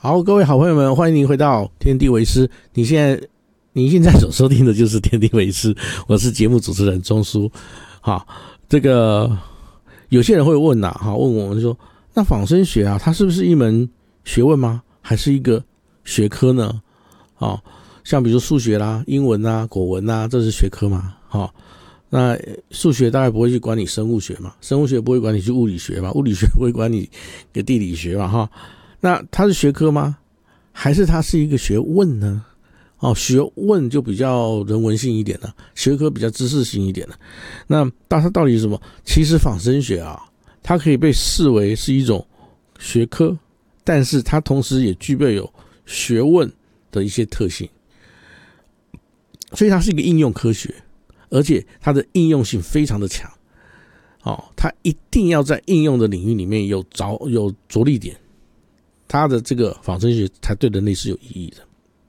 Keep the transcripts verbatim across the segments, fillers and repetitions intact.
好，各位好朋友们，欢迎您回到天地为师。你现在您现在所收听的就是天地为师，我是节目主持人钟书。好，这个有些人会问呐、啊，问我们说，那仿生学啊，它是不是一门学问吗？还是一个学科呢？哦，像比如数学啦、英文啦、国文啦，这是学科嘛？哦，那数学大概不会去管你生物学嘛，生物学不会管你去物理学嘛，物理学不会管你个地理学嘛，哈。那它是学科吗？还是它是一个学问呢？哦，学问就比较人文性一点了，学科比较知识性一点了。那它到底是什么？其实仿生学啊，它可以被视为是一种学科，但是它同时也具备有学问的一些特性，所以它是一个应用科学，而且它的应用性非常的强。哦，它一定要在应用的领域里面有着有着力点，它的这个仿生学才对人类是有意义的。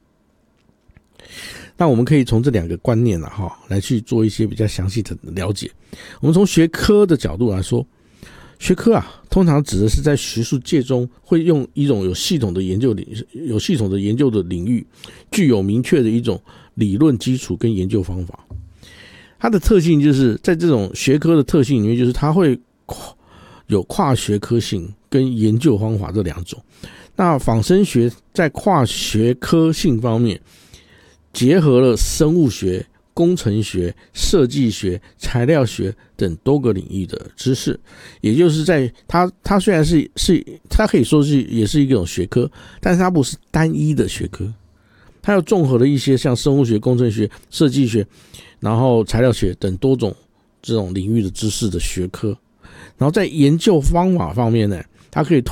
那我们可以从这两个观念啊，哈，来去做一些比较详细的了解。我们从学科的角度来说，学科啊，通常指的是在学术界中会用一种有系统的研究领有系统的研究的领域，具有明确的一种理论基础跟研究方法。它的特性就是在这种学科的特性里面，就是它会有跨学科性跟研究方法这两种。那仿生学在跨学科性方面，结合了生物学、工程学、设计学、材料学等多个领域的知识，也就是在它它虽然是是它可以说是也是一种学科，但是它不是单一的学科，它要综合了一些像生物学、工程学、设计学，然后材料学等多种这种领域的知识的学科。然后在研究方法方面呢，它可以